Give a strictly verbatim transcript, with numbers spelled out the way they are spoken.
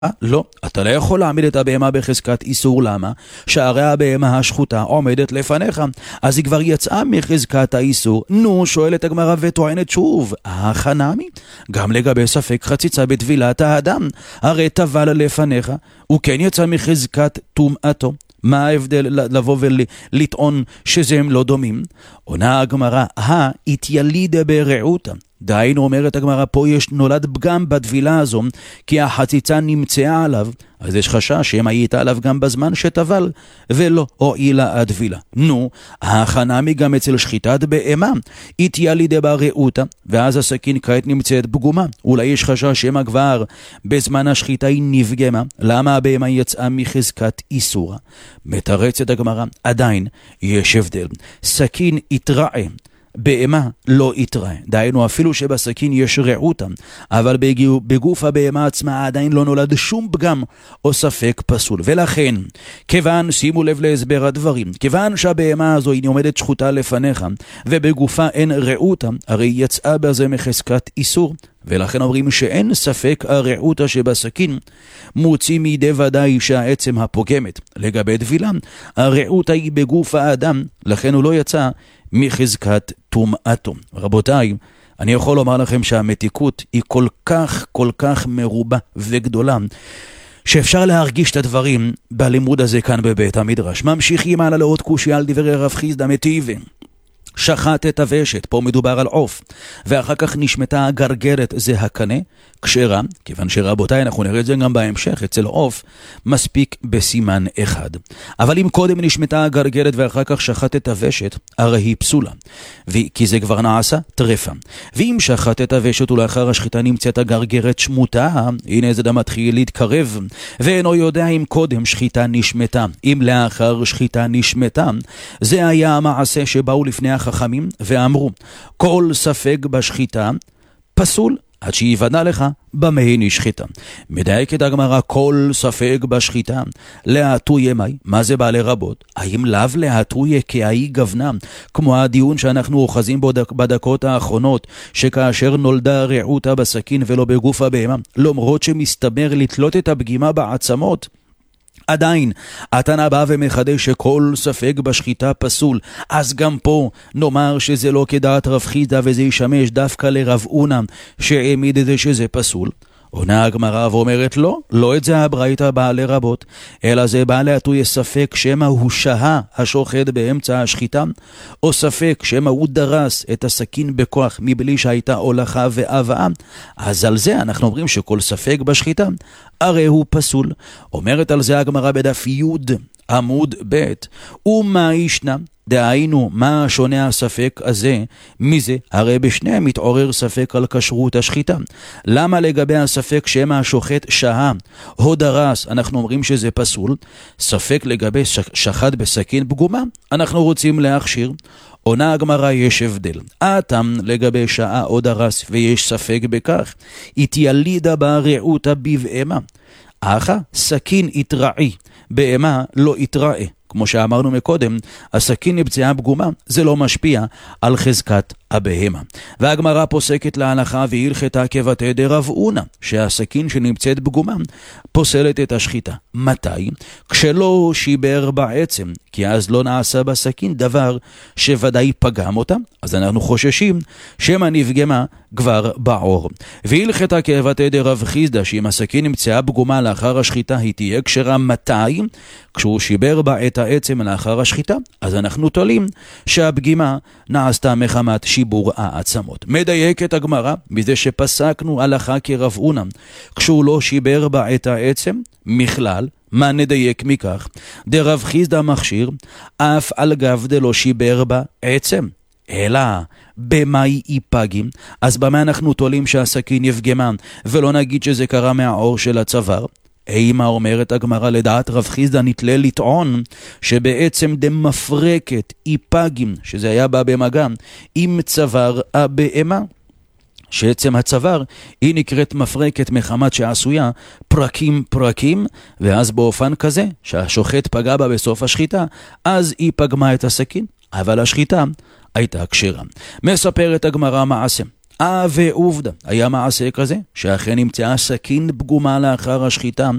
לא, אתה לא יכול להעמיד את הבהמה בחזקת איסור. למה? שהרי הבהמה השחוטה עומדת לפניך, אז היא כבר יצאה מחזקת האיסור. נו, שואלת הגמרא וטוענת שוב, החנמי, גם לגבי ספק חציצה בטבילת האדם, הרי טבל לפניך, הוא כן יצא מחזקת טומאתו. מה ההבדל לבוא ולטעון שזה הם לא דומים? עונה הגמרא, התייליד ברעותה. דהיינו, אומרת הגמרא, פה יש נולד פגם בטבילה הזו, כי החציצה נמצאה עליו, אז יש חשש שהם הייתה עליו גם בזמן שטבל, ולא הועילה הטבילה. נו, החנמי גם אצל שחיטת בהמה, התייליד ברעותה, ואז הסכין כעת נמצאת פגומה. אולי יש חשש שמה כבר בזמן השחיטה היא נפגמה, למה הבהמה יצאה מחזקת איסורה? מתרצת הגמרא, עדיין יש הבדל. סכין יתראה, בהמה לא יתראה. דהיינו, אפילו שבסכין יש רעותה, אבל בגוף הבהמה עצמה עדיין לא נולד שום פגם או ספק פסול. ולכן, כיוון, שימו לב להסבר הדברים, כיוון שהבהמה הזו היא עומדת שחוטה לפניך, ובגופה אין רעותה, הרי יצאה בזה מחזקת איסור, ולכן אומרים שאין ספק הרעותה שבסכין מוציא מידי ודאי שהעצם הפוגמת. לגבי טבילה, הרעותה היא בגוף האדם, לכן הוא לא יצא מחזקת טומאתו. רבותיי, אני יכול לומר לכם שהמתיקות היא כל כך כל כך מרובה וגדולה, שאפשר להרגיש את הדברים בלימוד הזה כאן בבית המדרש. ממשיכים הלאה לעוד קושי על דברי רב חיסדא מטיבי. שחט את הוושת, פה מדובר על עוף, ואחר כך נשמתה הגרגרת, זה הקנה, כשרה, כיוון שרבותיי, אנחנו נראה את זה גם בהמשך, אצל עוף מספיק בסימן אחד. אבל אם קודם נשמתה הגרגרת ואחר כך שחט את הוושת, הרי היא פסולה, כי זה כבר נעשה טרפה. ואם שחט את הוושת ולאחר השחיטה נמצאת הגרגרת שמותה, הנה זה דם מתחיל להתקרב, ואינו יודע אם קודם שחיטה נשמתה, אם לאחר שחיטה נשמתה. זה היה המעשה שבאו לפני החכמים ואמרו, כל ספק בשחיטה פסול, עד שיוודע לך במה היא נשחיטה. מדייקת הגמרא, כל ספק בשחיטה להטוי ימי. מה זה בא לרבות? האם לאו להטוי כאי גוונה, כמו הדיון שאנחנו אוחזים בו בדקות האחרונות, שכאשר נולדה רעותה בסכין ולא בגוף הבהמה, למרות שמסתבר לתלות את הפגימה בעצמות, עדיין, התנא בא ומחדש שכל ספק בשחיטה פסול. אז גם פה נאמר שזה לא כדעת רב חיסדא, וזה ישמש דווקא לרב הונא שהעמיד את זה שזה פסול. עונה הגמרא ואומרת לא, לא את זה הברייתא באה לרבות, אלא זה בא להטוי ספק שמא הוא שהה השוחט באמצע השחיטה, או ספק שמא הוא דרס את הסכין בכוח מבלי שהייתה הולכה והבאה. אז על זה אנחנו אומרים שכל ספק בשחיטה הרי הוא פסול. אומרת על זה הגמרא בדף י' עמוד ב', ומה ישנה? דהיינו, מה שונה הספק הזה מזה? הרי בשניהם מתעורר ספק על כשרות השחיטה. למה לגבי הספק שמא השוחט שהה או דרס אנחנו אומרים שזה פסול? ספק לגבי שחט בסכין פגומה אנחנו רוצים להכשיר. עונה הגמרא, יש הבדל. אתם לגבי שעה או דרס ויש ספק בכך, התיילידה ברעותה בבהמה. אחא סכין יתראי, בהמה לא יתראה. כמו שאמרנו מקודם, הסכין נפצעה פגומה, זה לא משפיע על חזקת הבהמה. והגמרא פוסקת להלכה והלכתה כבתי דרב הונא, שהסכין שנמצאת פגומה פוסלת את השחיטה. מתי? כשלא שיבר בעצם, כי אז לא נעשה בסכין דבר שוודאי פגם אותה, אז אנחנו חוששים שמא נפגמה כבר בעור. והלכתה כבתי דרב חיסדא, שאם הסכין נמצאה פגומה לאחר השחיטה היא תהיה כשרה. מתי? כשהוא שיבר בה את העצם לאחר השחיטה, אז אנחנו תולים שהפגימה נעשתה מחמת שיבור העצמות. מדייקת הגמרא מזה שפסקנו הלכה כרב הונא, כשהוא לא שיבר בה את העצם מכלל. מה נדייק מכך? דרב חיסדא מכשיר אף על גב דלא שיבר בה עצם, אלא במה היא פגים. אז במה אנחנו תולים שהסכין יפגמה ולא נגיד שזה קרה מהעור של הצוואר? אימה אומרת הגמרא, לדעת רב חיסדא נתלה לטעון שבעצם דמפרקת איפגים, שזה היה בה במגע עם צוואר הבהמה, שעצם הצוואר היא נקראת מפרקת מחמת שעשויה פרקים פרקים, ואז באופן כזה שהשוחט פגע בה בסוף השחיטה, אז היא פגמה את הסכין, אבל השחיטה הייתה כשרה. מספרת הגמרא מעשה, אה ועובדה, היה מעשה כזה, שאכן נמצאה סכין פגומה לאחר השחיטה,